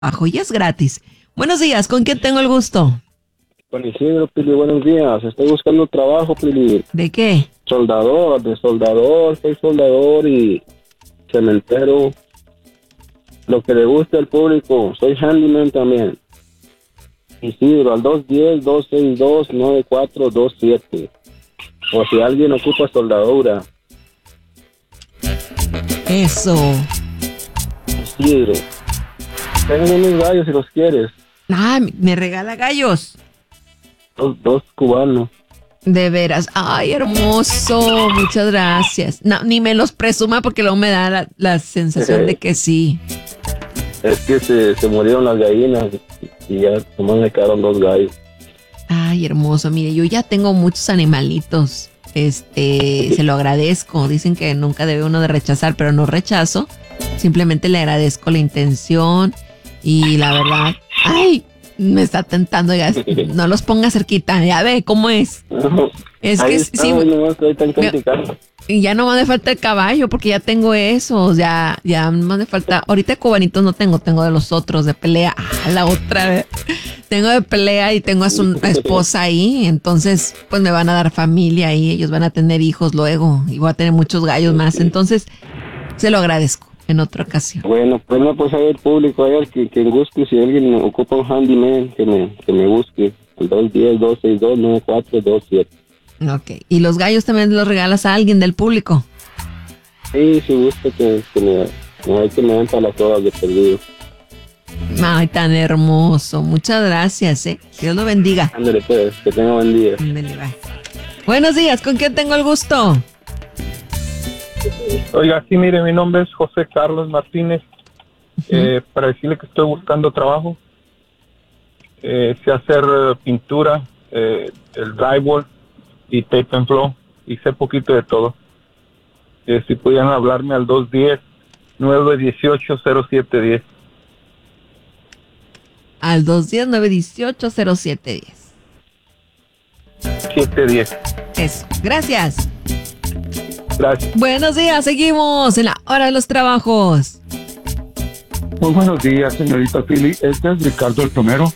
trabajo y es gratis. Buenos días, ¿con quién tengo el gusto? Con Isidro, Pili, buenos días. Estoy buscando trabajo, Pili. ¿De qué? Soldador, soy soldador y cementero. Lo que le guste al público. Soy handyman también. Isidro, al 210-262-9427. O si alguien ocupa soldadura. Eso. Isidro. Tengo unos gallos si los quieres. Ah, me regala gallos. Dos cubanos. De veras. Ay, hermoso. Muchas gracias. No, ni me los presuma porque luego me da la sensación de que sí. Es que se murieron las gallinas y ya nomás me quedaron 2 gallos. Ay, hermoso. Mire, yo ya tengo muchos animalitos. Se lo agradezco. Dicen que nunca debe uno de rechazar, pero no rechazo. Simplemente le agradezco la intención y la verdad. Ay, me está tentando ya. No los ponga cerquita. Ya ve cómo es. Es ahí que está, sí. Y ya no me hace falta el caballo porque ya tengo esos. Ya me hace falta. Ahorita cubanitos no tengo de los otros de pelea. La otra vez. Tengo de pelea y tengo a su esposa ahí. Entonces, pues me van a dar familia ahí. Ellos van a tener hijos luego. Y voy a tener muchos gallos más. Entonces, se lo agradezco en otra ocasión. Bueno, pues ahí el público, ahí que guste, si alguien ocupa un handyman, que me busque. El 210-262-9427. Ok. ¿Y los gallos también los regalas a alguien del público? Sí, si gusta que me den para las horas de perdido. Ay, tan hermoso. Muchas gracias, Dios lo bendiga. Ándale pues, que tenga buen día. Ándale, bye. Buenos días, ¿con quién tengo el gusto? Oiga, sí, mire, mi nombre es José Carlos Martínez. Para decirle que estoy buscando trabajo. Sé hacer pintura, el drywall y tape and flow, y sé poquito de todo. Si pudieran hablarme al 210-918-0710. Al 210-918-0710. 710. Eso, gracias. Gracias. Buenos días, seguimos en la hora de los trabajos. Muy buenos días, señorita Pili. Este es Ricardo el Plomero.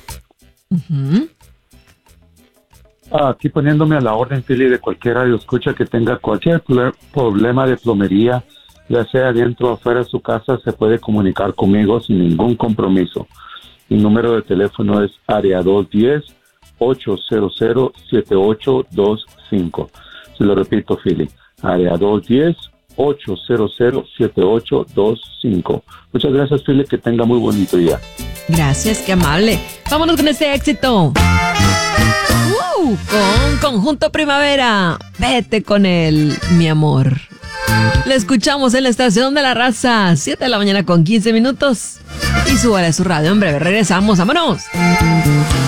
Aquí poniéndome a la orden, Pili, de cualquier radioescucha que tenga cualquier problema de plomería, ya sea dentro o afuera de su casa, se puede comunicar conmigo sin ningún compromiso. Mi número de teléfono es área 210-800-7825. Se lo repito, Philly, área 210-800-7825. Muchas gracias, Philly, que tenga muy bonito día. Gracias, qué amable. Vámonos con este éxito. Con Conjunto Primavera. Vete con él, mi amor. Le escuchamos en la estación de la raza, 7 de la mañana con 15 minutos. Y súbale a su radio, en breve regresamos, vámonos.